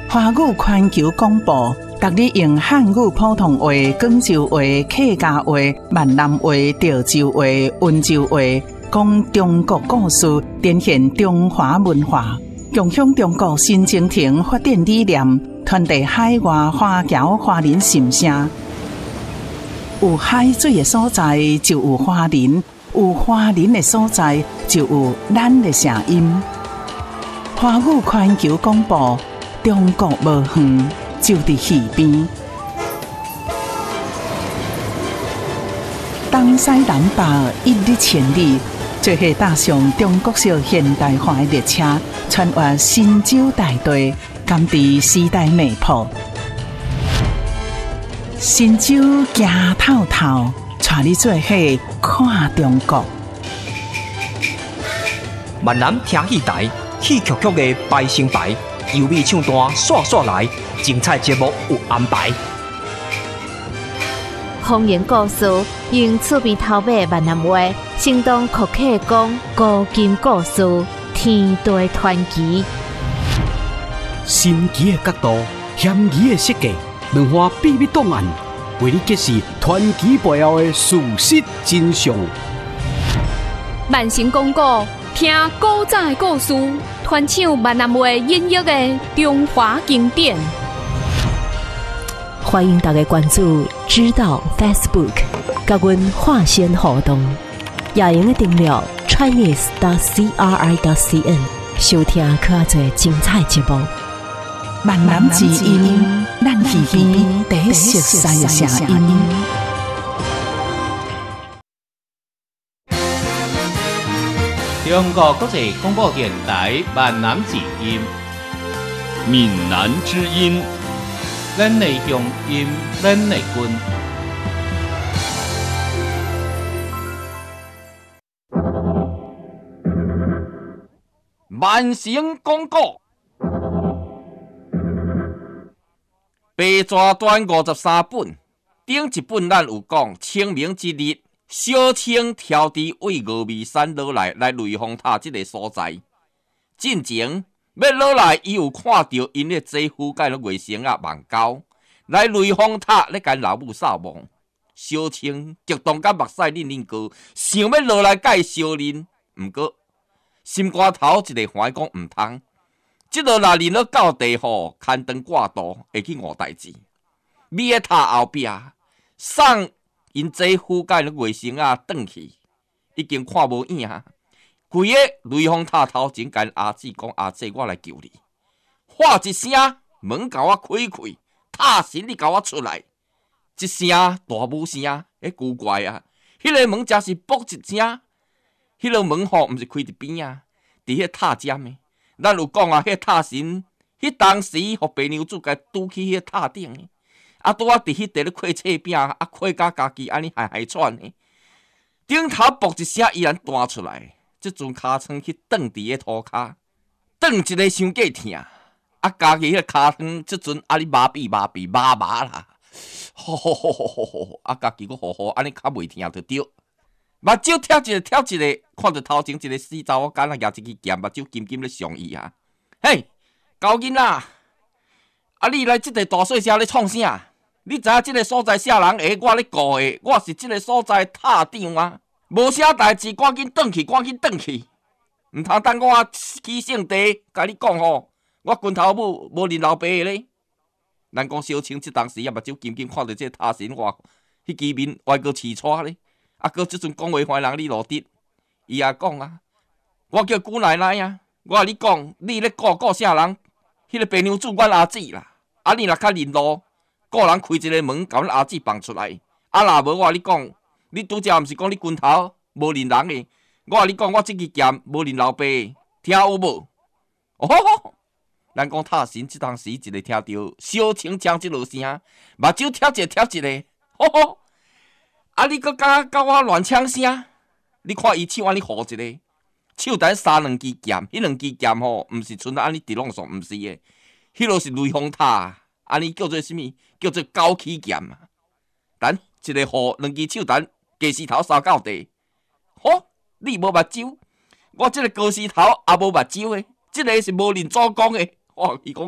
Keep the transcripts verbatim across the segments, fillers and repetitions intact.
华语环球广播，逐日用汉语普通话、广州话、客家话、闽南话、潮州话、温州话，讲中国故事，展现中华文化，共享中国新征程发展理念，传递海外华侨华人心声。有海水的所在，就有华人；有华人的所在，就有咱的声音。华语环球广播。中国无远，就伫耳边。东西南北一日千里，做伙搭上中国式现代化的列车，穿越神州大地，甘知时代脉搏。神州行透透，带你做伙看中国。 闽南听戏台，戏曲曲的排成排。优美唱段刷刷来，精彩节目有安排。 方言故事用趣味头尾闽南话，生动可客讲古今故事，天地传奇。 神奇的角度，险疑的设计，两岸秘密档案，为你揭示传奇背后的事实真相。 万成讲古，听古早的故事。传唱闽南话音乐的中华经典， 欢迎大家关注知道 Facebook， 甲阮化身互动，也用订阅 Chinese 点 C R I 点 C N 收听可多精彩节目。 闽南之音，咱耳边第一熟悉的声音。 中国国际广播电台闽南之音， 闽南之音， 咱的乡音，咱的根。 万成讲古，白蛇传五十三本，顶一本咱有讲清明之日。小青挑伫为峨眉山落来来雷峰塔这个所在，进前要落来，伊有看到因的姐夫甲了月星啊望交来雷峰塔咧跟老母扫墓。小青激动甲目屎恁恁高，想要落来甲伊相认，毋过心肝头一个怀讲毋通，即落若认了到地吼，牵肠挂肚会去误代志。米个塔后壁送。因姐夫甲了月星啊，转去已经看无影啊！规个雷峰塔头前跟阿姊讲：“阿姊，我来救你。”喊一声，门甲我开开，塔神你甲我出来！一声大母声，迄古怪啊！迄、那个门真是啵一声，迄、那个门吼，毋是开伫边啊，伫迄塔尖的。咱有讲啊，迄、那个塔神，迄当时互白娘子甲拄起迄个塔顶的。啊！拄啊，伫迄块咧开册饼，啊，开甲家己安尼害害喘呢。顶头啵一声，依然弹出来，即阵尻川去蹬伫个涂骹，蹬一个伤过疼。啊，家己迄个尻川即阵啊，你麻痹麻痹麻麻啦，吼吼吼吼吼吼！啊，家己佫吼吼，安尼较袂疼就对。目睭跳一个跳一个，看着头前一个死查某囡仔举一支剑，目睭金金咧上伊啊！嘿，高囡仔，啊，你来即个大细声咧创啥？你知影即个所在啥人下我咧顾的？我是即个所在塔长啊！无啥代志，赶紧转去，赶紧转去！毋通等我起性地，甲你讲吼，我拳头母无认老爸的咧。咱讲小青即当时也目睭金金看着即个塔神话，迄支面歪个饲带咧，啊，搁即阵讲话怀人你落得，伊也讲啊，我叫姑奶奶啊，我甲你讲，你咧顾顾啥人？迄、那个白娘子阮阿姊啦，啊，你若较认路。个人开一个门，甲阮阿姊放出来。啊，若无我甲你讲，你拄则毋是讲你拳头无认人诶？我甲你讲，我即支剑无认老爸，听有无？哦吼吼！咱讲塔神即当时一个听到小青唱即落声，目睭跳一个跳一个，吼吼！啊，你搁敢甲我乱唱声？你看伊手安尼护一个，手等三两支剑，迄两支剑吼，毋是剩安尼直拢上，毋是诶，迄落是雷峰塔。安尼叫做什物？叫做高起剑啊！等一个护两支手等鸡丝头烧到地。吼，你无目睭，我即个鸡丝头也无目睭诶，即、这个是无认祖公诶。哇，伊讲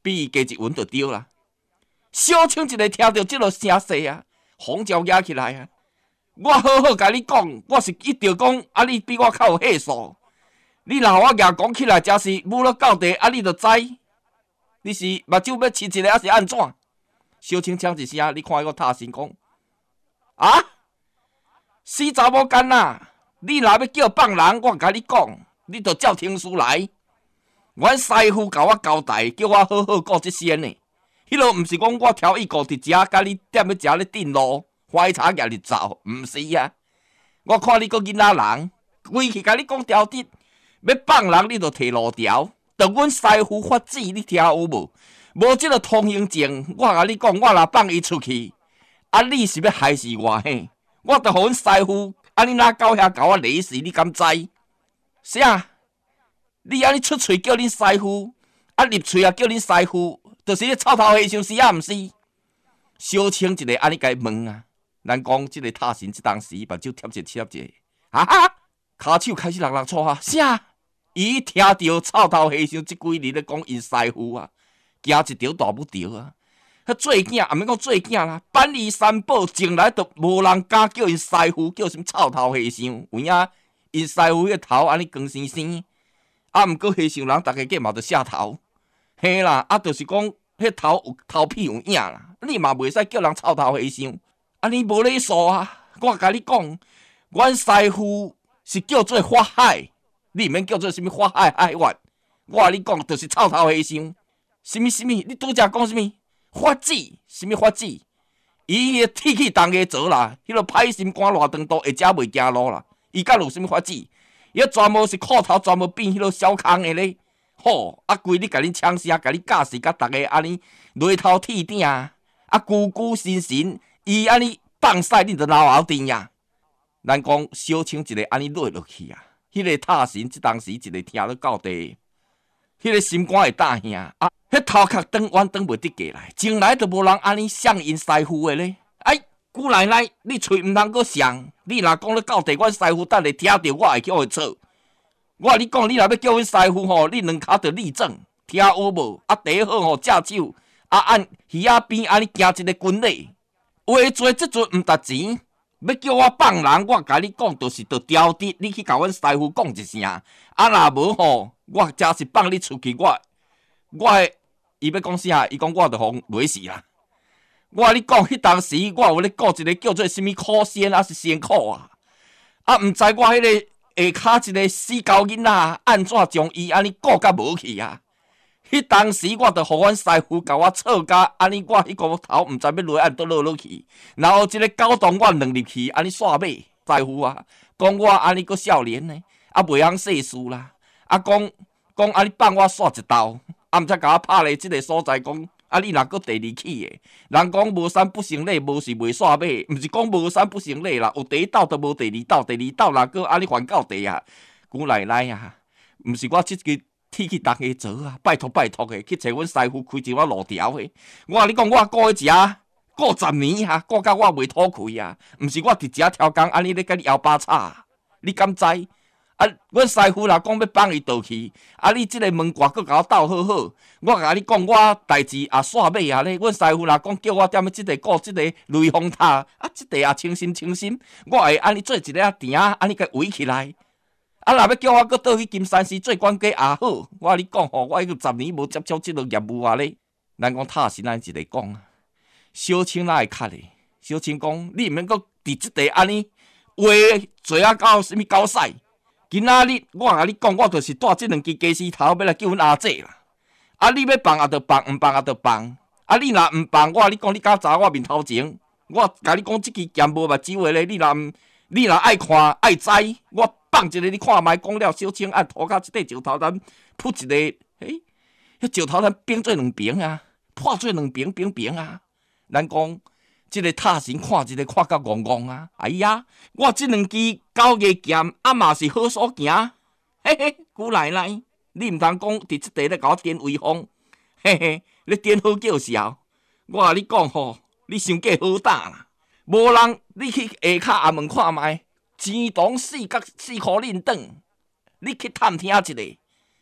比伊加一文就对啦。小青一个听到即落声势啊，风照压起来啊！我好好甲你讲，我是一直讲，啊你比我较有岁数，你若我举讲起来，真是侮辱到地，啊你就知，你是目睭要饲一个，还是安怎？小青呛一声，你看我塔心讲，啊，死查某囡仔，你若要叫放人，我甲你讲，你着照听书来。阮师傅甲我交代，叫我好好顾即先呢。迄落毋是讲我挑伊顾伫遮，甲你踮咧遮咧顶路，花茶举日走，毋是啊。我看你个囡仔人，规气甲你讲条直，要放人你着摕路条，着阮师傅法旨，你听有无？无即个通行证，我甲你讲，我若放伊出去，啊你是要害死我嘿？我着互阮师傅，啊你哪到遐甲我勒死，你敢知？啥？你安尼出喙叫恁师傅，啊入喙也叫恁师傅，就是咧臭头和尚是啊，毋是？小青一个安尼甲伊问啊，咱讲即个塔神即当时目睭贴一贴一，啊哈，骹手开始落落错啊，啥？伊听到臭头和尚即几日咧讲因师傅啊，惊一条大不着啊！迄做囝也免讲做囝啦，板衣三宝从来都无人敢叫因师傅叫什么臭头和尚，有影因师傅迄头安尼光生生。啊，毋过和尚人，逐个计嘛着下头，嘿啦，啊，就是讲迄头有头皮有影啦，你嘛袂使叫人臭头和尚，啊，你无礼数啊！我甲你讲，阮师傅是叫做法海，你毋免叫做什物法海海冤，我甲你讲，就是臭头和尚，什物什物，你拄则讲什物法子，什物法子？伊个铁器重个做啦，迄落歹心肝偌长度，会食袂行路啦，伊敢有什物法子？伊全无是裤头，全无变迄落小空的咧，吼！啊，规日甲恁抢声，甲恁教示，甲逐个安尼犁头铁鼎，啊，久久神神，伊安尼放屎，恁着老后甜呀。咱讲小青一个安尼落落去啊，迄、那个塔神即当时一个听了到地，迄、那个心肝会大兄啊，迄头壳转弯转袂得过来，从来都无人安尼像因师傅的咧，哎。姑奶奶，你喙毋通阁上，你若讲咧到地，阮师傅等下听着，我会叫伊错。我甲你讲，你若要叫阮师傅吼，你两骹着立正，听有无？啊，第一好吼，只手啊按鱼仔边安尼行一个军礼。话做即阵毋值钱，要叫我放人，我甲你讲，就是着调直，你去甲阮师傅讲一声。啊，若无吼，我真是放你出去，我我伊要讲啥？伊讲我着互累死啦。我甲你讲，迄当时我有咧顾一个叫做什物苦仙，还是仙苦啊？啊，毋知我迄个下骹一个死狗囡仔，安怎将伊安尼顾甲无去啊？迄当时我着互阮师傅甲我吵甲安尼，我迄个头毋知要落安倒落落去，然后即个狗洞我弄入去，安尼煞尾。师傅啊，讲我安尼个少年呢，啊袂晓世事啦，啊讲讲安尼放我煞一道，啊毋则甲我拍咧即个所在讲。啊！你若搁第二起的，人讲无三不成礼，无是袂煞尾，毋是讲无三不成礼啦。有第一道都无第二道，第二道若搁安尼还到地啊！姑奶奶啊，毋是我即个铁去逐个做啊！拜托拜托的，去找阮师傅开一碗路条的。我甲你讲，我顾迄食，顾十年啊，顾到我袂吐气啊！毋是我伫遮挑工安尼咧甲你摇把叉，你敢知？啊！阮师傅若讲要放伊倒去，啊！你即个门挂阁甲我斗好好，我甲你讲，我代志也煞尾啊咧。阮师傅若讲叫我踮咧即个顾即个雷峰塔，啊！即个也清心清心，我会安尼做一个埕，安尼甲围起来。啊！若要叫我阁倒去金山寺做管家也好，我甲你讲吼，我迄个十年无接触即个业务啊咧。咱讲塔神安一个讲啊，小青哪会卡咧？小青讲，你毋免阁伫即个安尼话做啊到什物狗屎？今仔日我甲你讲，我就是带即两支鸡丝头要来叫阮阿姐啦。啊，你要放也着放，毋放也着放。啊，你若毋放，我甲你讲，你敢查我面头前？我甲你讲，即支剑无目睭的咧，你若毋，你若爱看爱知，我放一个你看卖。讲了，小青按涂骹即块石头蛋，扑一个，嘿，迄石头蛋变做两边啊，破做两边边边啊。咱讲。即个塔神看一个看甲戆戆啊！哎呀，我即两支狗牙剑啊嘛是好所行，嘿嘿，姑奶奶，你毋通讲伫即地咧甲我颠威风，嘿嘿，咧颠好叫嚣。我甲你讲吼，你伤过好打啦，无人你去下骹也问看卖，钱塘四角四箍恁转，你去探听一下，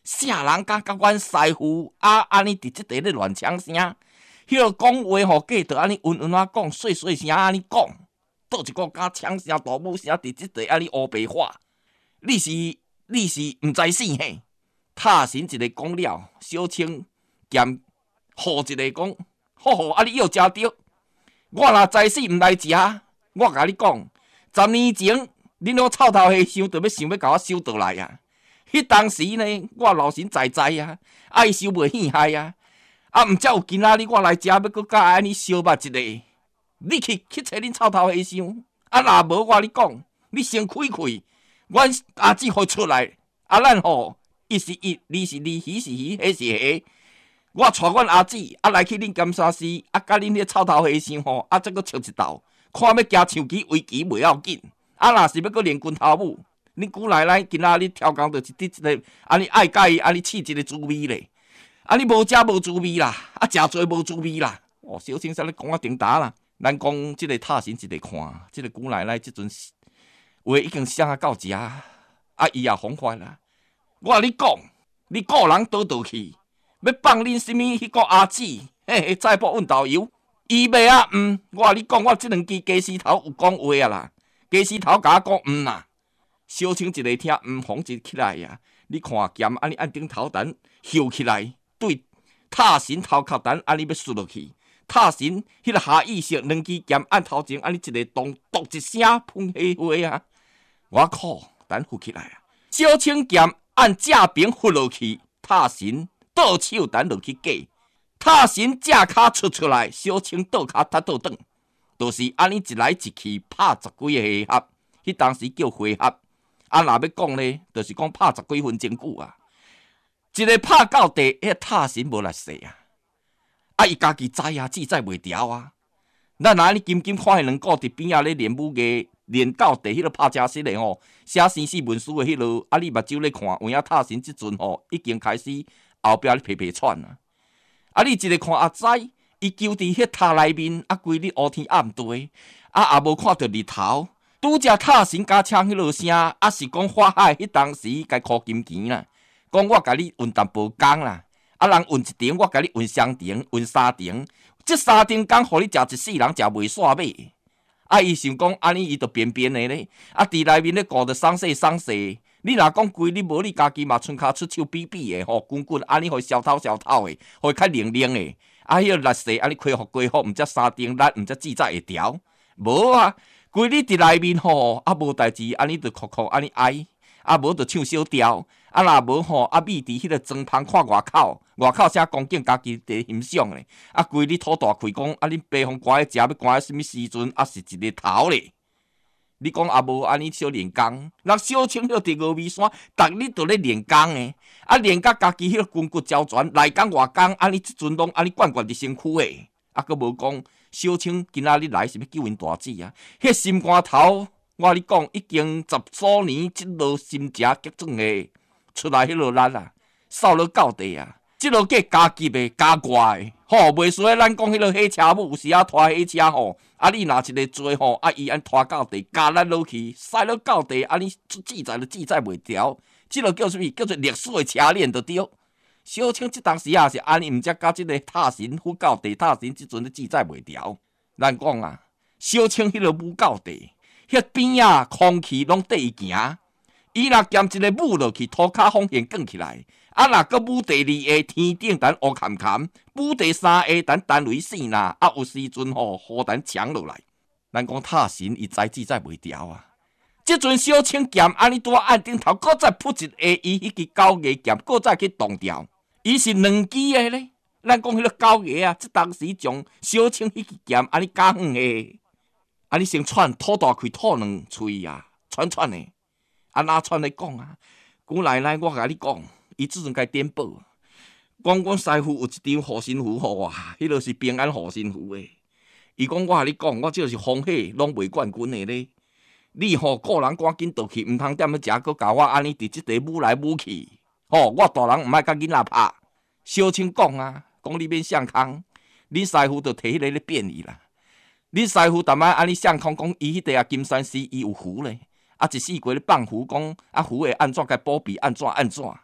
啥人敢甲阮师傅啊安尼伫即地咧乱抢声？迄落讲话吼，计着安尼温温啊讲，细细声安尼讲，倒一个敢抢声大母声伫即地安尼乌白话，你是你是毋知死嘿？塔神一个讲了，小青兼好一个讲，好好啊！你又食着，我若知死毋来食，我甲你讲，十年前恁拢臭头和尚就要想要甲我收倒来啊！迄当时呢，我老神在在啊，啊伊收袂稀害啊，啊毋则有今仔日我来食，要搁甲安尼烧肉一个，你去去找恁臭头和尚，啊若无我你讲，你先开开，阮阿姊互出来，啊咱吼一是一，二是二，鱼是鱼，虾是虾。我带阮阿姊啊来去恁监察司，啊甲恁迄臭头和尚吼，啊再搁笑一道，看要行象棋围棋袂要紧，啊若是要搁练拳头舞。恁姑奶奶今仔日挑工就是伫一个安尼爱甲伊安尼试一个滋味咧，啊你无食无滋味啦，啊食做无滋味啦。哦，小青山咧讲啊顶打啦，咱讲即个塔神一个看，即、這个姑奶奶即阵话已经写啊到遮，啊伊也疯发啦。我你讲，你个人倒倒去，要放恁什物迄个阿姊，嘿嘿，再补运豆油，伊袂啊毋，我你讲，我即两支鸡丝头有讲话啊啦，雞絲頭甲我講毋啦，小青一個聽毋紅一起來呀、啊！你看劍安尼按頂頭等翹起來，對塔神頭殼等安尼要輸落去，塔神迄個下意識兩支劍按頭前安尼一個動，咚一聲噴起花啊！我靠，等浮起來啊！小青劍按正邊浮落去，塔神倒手等落去架，塔神正骹出出來，小青倒骹踢倒轉。就是安尼一來一去拍十幾個回合，迄當時叫回合。啊，若要講咧，就是講拍十幾分鐘久啊。一個拍到底，迄塔神無力勢啊！啊，伊家己知啊，記載袂牢啊。咱若安尼金金看迄兩個佇邊仔咧練武藝，練到底迄個拍正式咧吼，寫生死文書誒迄落，啊，你目睭咧看，有影塔神即陣吼已經開始後壁咧皮皮喘啊。啊，你一個看啊知。伊就佇迄塔內面，啊，規日烏天暗地，啊，也無看到日頭。拄只塔神加唱迄落聲，啊，是講法海迄當時該箍金錢啦，講我甲你運淡薄工啦，啊，人運一頂，我甲你運雙頂，運三頂，即三頂工，互你食一世人食袂煞買。啊，伊想講安尼，伊就便便的咧，啊，佇內面咧顧着鬆勢鬆勢。你若講規日無你家己嘛，剩骹出手比比的吼，滾滾安尼，互消透消透的，互伊較靈靈的。啊！迄、那個力勢安尼開復歸復，毋則三頂力，毋則記載會條。無啊，規日佇內面吼，啊無代志，安尼就哭哭安尼哀，啊無就唱小調，啊若無吼，啊咪佇迄個裝棚看外口，外口啥光景家己佇欣賞咧。啊規日吐大氣講，啊恁爸方趕去食，要趕去什物時陣，啊是一個頭咧。你講啊無安尼小練功，人小青迄佇峨眉山，逐日都咧練功誒。啊，練甲家己迄個筋骨交傳，內功外功，安尼即陣攏安尼灌灌佇身軀誒。啊，閣無講小青今仔日來是要救因大姊啊！迄心肝頭，我你講已經十數年，即落心食激轉誒，出來迄落力啊，掃落到地啊！即落計加急誒，加怪誒，吼，袂輸誒，咱講迄落火車母有時啊拖火車吼，啊你若一個做吼，啊伊安拖到地，加咱落去，駛落到地，安尼記載都記載袂條。即落叫啥物？叫做歷史的車鏈就對。小青即當時也是安尼，毋則甲即個塔神虎到地，塔神即陣咧記載袂條。咱講啊，小青迄落舞到地，迄邊仔空氣攏缀伊行。伊若兼一個舞落去，塗骹風險捲起來。啊，若閣舞第二下，天頂等烏冚冚；舞第三下，等單雷死啦。啊，有時陣吼，雨等搶落來。咱講塔神伊知記載袂條啊。即陣小青劍安尼拄按頂頭，閣再撲一下伊迄支狗牙劍，閣再去動掉。伊是兩支誒咧。咱講迄個狗牙啊，即當時將小青迄支劍安尼加遠誒，安尼先喘吐大氣吐兩喙啊，喘喘誒。啊哪喘咧講啊？姑奶奶，我甲你講，伊即陣該點報。講阮師傅有一張護身符互我，迄個是平安護身符誒。伊講我甲你講，我即個是風火攏袂冠軍誒咧。你吼、哦、個人趕緊倒去，毋通踮咧食，閣甲我安尼佇即地舞來舞去。吼、哦，我大人毋愛甲囡仔拍。小青講啊，講你免上空，恁師傅就摕迄個咧變伊啦。恁師傅逐擺安尼上空講，伊迄地啊金山寺伊有符咧，啊一四過咧放符講，啊符會安怎該保庇安怎安怎。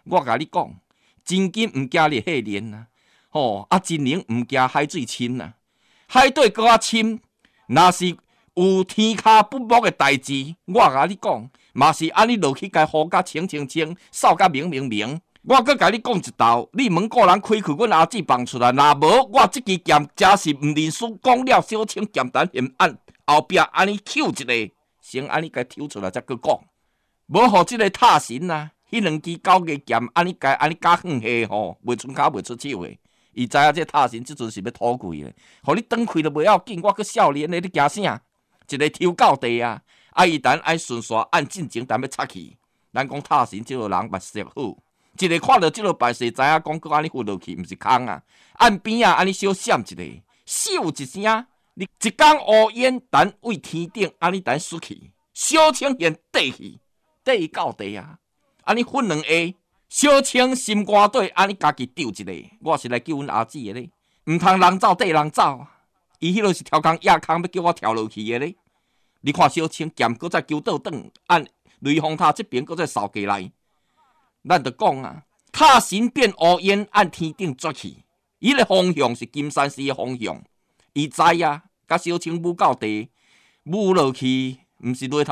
我甲你讲，真金毋惊烈火炼啊！吼、哦，啊，真灵毋惊海水深啊！海底搁较深，若是有天骹不睦的代志，我甲你讲，嘛是安尼落去，该雨甲清清清，扫甲明明明。我搁甲你讲一道，你门个人开去，阮阿姊放出来，若无我即支剑假是毋认输，讲了小青剑单嫌案后壁安尼扣一个，先安尼该抽出来才搁讲，无互即个塔神啊，迄两支九个剑安尼该安尼加远下吼，袂剩骹袂出手的。伊知影这塔神即阵是要吐气的，互你转开都袂要紧，我搁少年的，你惊啥？一个抽到地啊！啊，伊等爱顺续按进前，等要插去。咱讲塔神即个人目色好，一个看到即个摆势，知影讲搁安尼飞落去，毋是空啊！岸边啊，安尼小闪一个，咻一声，你一江乌烟，等为天顶，安尼等xuất去，小青现缀去，缀到地啊！安尼分两下。小青心肝底，安尼家己丢一个，我是来救阮阿姊的咧，毋通人走缀人走，伊迄落是跳空压空，要叫我跳落去的咧。你看小青剑搁再揪倒转，按雷峰塔这边搁再扫过来，咱就讲啊，塔神变乌烟，按天顶捉去，伊个方向是金山寺的方向，伊知啊，甲小青舞到地，舞落去，毋是雷头。